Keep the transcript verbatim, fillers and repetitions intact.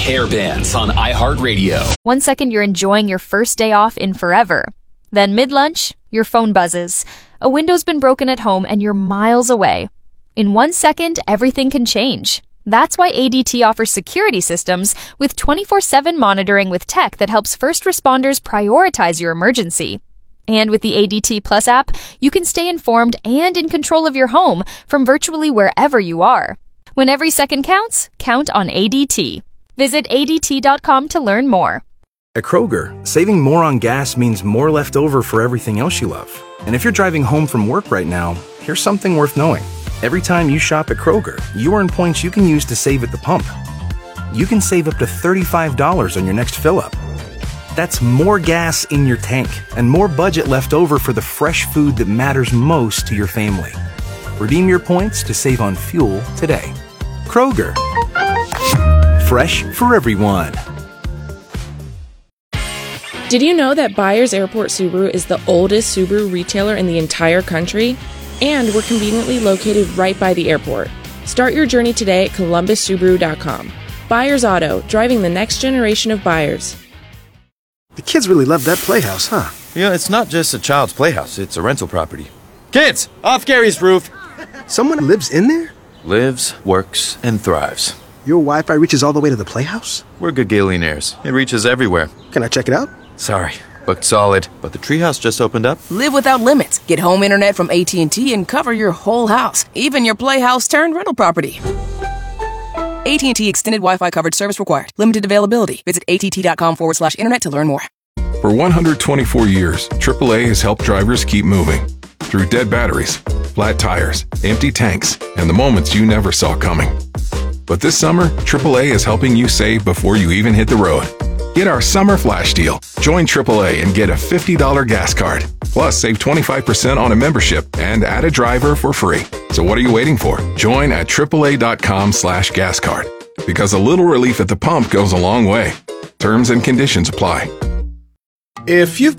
Hair Bands on iHeartRadio. One second you're enjoying your first day off in forever. Then mid-lunch, your phone buzzes. A window's been broken at home and you're miles away. In one second, everything can change. That's why A D T offers security systems with twenty-four seven monitoring with tech that helps first responders prioritize your emergency. And with the A D T Plus app, you can stay informed and in control of your home from virtually wherever you are. When every second counts, count on A D T. Visit A D T dot com to learn more. At Kroger, saving more on gas means more left over for everything else you love. And if you're driving home from work right now, here's something worth knowing. Every time you shop at Kroger, you earn points you can use to save at the pump. You can save up to thirty-five dollars on your next fill-up. That's more gas in your tank and more budget left over for the fresh food that matters most to your family. Redeem your points to save on fuel today. Kroger. Fresh for everyone. Did you know that Byers Airport Subaru is the oldest Subaru retailer in the entire country? And we're conveniently located right by the airport. Start your journey today at Columbus Subaru dot com. Byers Auto, driving the next generation of buyers. The kids really love that playhouse, huh? Yeah, it's not just a child's playhouse, it's a rental property. Kids, off Gary's roof! Someone lives in there? Lives, works, and thrives. Your Wi-Fi reaches all the way to the playhouse? We're Gagillionaires. It reaches everywhere. Can I check it out? Sorry, booked solid, but the treehouse just opened up. Live without limits. Get home internet from A T and T and cover your whole house, even your playhouse turned rental property. A T and T extended Wi-Fi coverage service required. Limited availability. Visit att.com forward slash internet to learn more. For one hundred twenty-four years, triple A has helped drivers keep moving. Through dead batteries, flat tires, empty tanks, and the moments you never saw coming. But this summer, triple A is helping you save before you even hit the road. Get our summer flash deal. Join triple A and get a fifty dollars gas card. Plus, save twenty-five percent on a membership and add a driver for free. So what are you waiting for? Join at AAA.com slash gas card. Because a little relief at the pump goes a long way. Terms and conditions apply. If you've